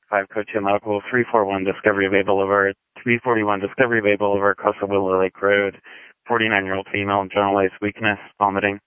5 Coachella Medical, 341 Discovery Bay Boulevard, 341 Discovery Bay Boulevard, Costa Willow Lake Road, 49-year-old female, generalized weakness, vomiting.